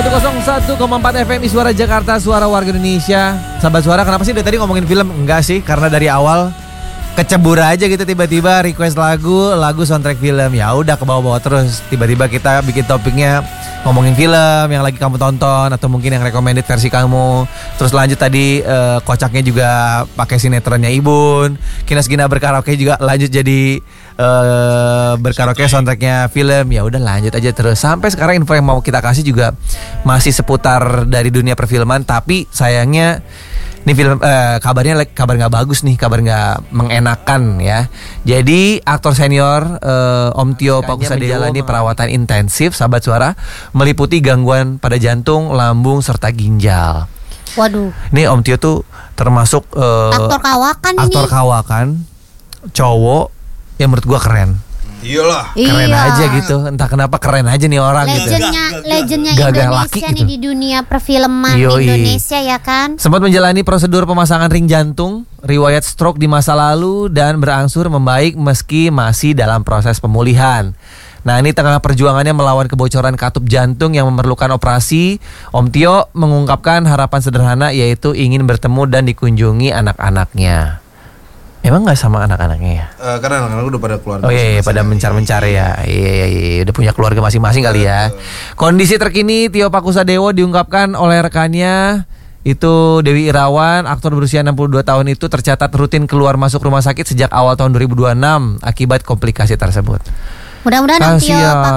101,4 FM Suara Jakarta, suara warga Indonesia. Sahabat Suara, kenapa sih dari tadi ngomongin film? Enggak sih, karena dari awal kecebur aja gitu, tiba-tiba request lagu soundtrack film. Ya udah ke bawah-bawah terus. Tiba-tiba kita bikin topiknya ngomongin film yang lagi kamu tonton atau mungkin yang recommended versi kamu. Terus lanjut tadi kocaknya juga pakai sinetronnya Ibun. Kinas Gina berkaraoke juga lanjut jadi berkaraoke soundtracknya film. Ya udah lanjut aja terus. Sampai sekarang info yang mau kita kasih juga masih seputar dari dunia perfilman, tapi sayangnya ini film kabarnya kabar nggak bagus nih, kabar nggak mengenakan ya. Jadi aktor senior Om Tio Pakusadewo menjalani perawatan intensif, sahabat Suara, meliputi gangguan pada jantung, lambung serta ginjal. Waduh. Ini Om Tio tuh termasuk aktor kawakan ini. Aktor kawakan, cowok yang menurut gua keren. Iyalah. Keren aja gitu. Entah kenapa keren aja nih orang gitu. Legendnya Gagah Indonesia laki nih gitu di dunia perfilman Indonesia ya kan. Sempat menjalani prosedur pemasangan ring jantung, riwayat stroke di masa lalu, dan berangsur membaik meski masih dalam proses pemulihan. Nah, ini tengah perjuangannya melawan kebocoran katup jantung yang memerlukan operasi. Om Tio mengungkapkan harapan sederhana, yaitu ingin bertemu dan dikunjungi anak-anaknya. Emang gak sama anak-anaknya ya? Karena anak-anak udah pada keluarga. Oh iya, pada mencar-mencari ya. Iya, udah punya keluarga masing-masing kali ya. Kondisi terkini Tio Pakusadewo diungkapkan oleh rekannya, itu Dewi Irawan, aktor berusia 62 tahun itu tercatat rutin keluar masuk rumah sakit sejak awal tahun 2026 akibat komplikasi tersebut. Mudah-mudahan Tio